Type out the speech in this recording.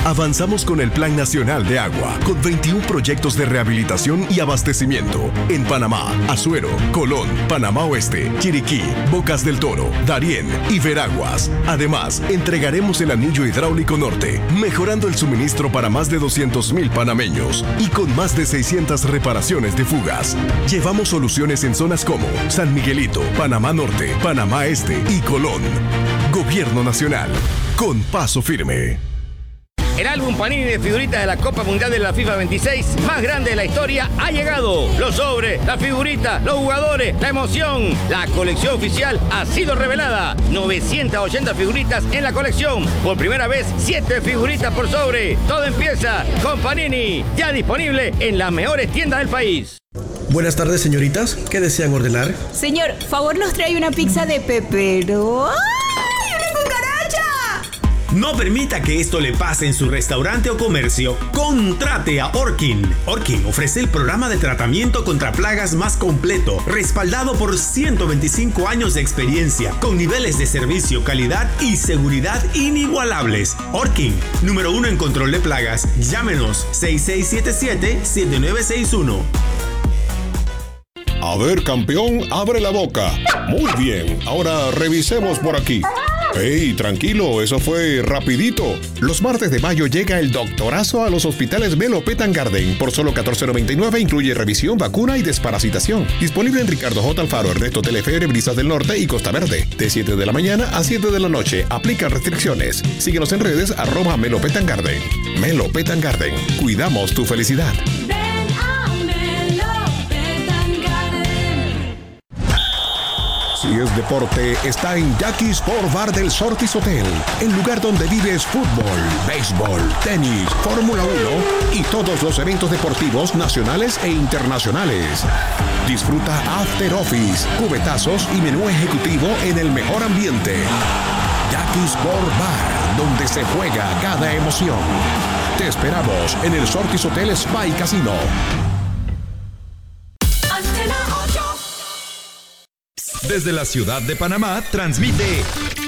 Avanzamos con el Plan Nacional de Agua, con 21 proyectos de rehabilitación y abastecimiento en Panamá, Azuero, Colón, Panamá Oeste, Chiriquí, Bocas del Toro, Darién y Veraguas. Además, entregaremos el anillo hidráulico norte, mejorando el suministro para más de 200,000 panameños y con más de 600 reparaciones de fugas. Llevamos soluciones en zonas como San Miguelito, Panamá Norte, Panamá Este y Colón. Gobierno Nacional, con paso firme. El álbum Panini de figuritas de la Copa Mundial de la FIFA 26, más grande de la historia, ha llegado. Los sobres, las figuritas, los jugadores, la emoción. La colección oficial ha sido revelada. 980 figuritas en la colección. Por primera vez, 7 figuritas por sobre. Todo empieza con Panini. Ya disponible en las mejores tiendas del país. Buenas tardes, señoritas. ¿Qué desean ordenar? Señor, favor nos trae una pizza de pepperoni. No permita que esto le pase en su restaurante o comercio. Contrate a Orkin. Orkin ofrece el programa de tratamiento contra plagas más completo, respaldado por 125 años de experiencia, con niveles de servicio, calidad y seguridad inigualables. Orkin, número 1 en control de plagas. Llámenos 6677-7961. A ver, campeón, abre la boca. Muy bien, ahora revisemos por aquí. ¡Ey, tranquilo! Eso fue rapidito. Los martes de mayo llega el doctorazo a los hospitales Melo Pet & Garden. Por solo $14.99 incluye revisión, vacuna y desparasitación. Disponible en Ricardo J. Alfaro, Ernesto Telefere, Brisas del Norte y Costa Verde. De 7 de la mañana a 7 de la noche. Aplican restricciones. Síguenos en redes @Melo Pet & Garden. Melo Pet & Garden. Cuidamos tu felicidad. Si es deporte, está en Jackie Sport Bar del Sortis Hotel, el lugar donde vives fútbol, béisbol, tenis, Fórmula 1 y todos los eventos deportivos nacionales e internacionales. Disfruta After Office, cubetazos y menú ejecutivo en el mejor ambiente. Jackie Sport Bar, donde se juega cada emoción. Te esperamos en el Sortis Hotel Spa y Casino. Desde la ciudad de Panamá, transmite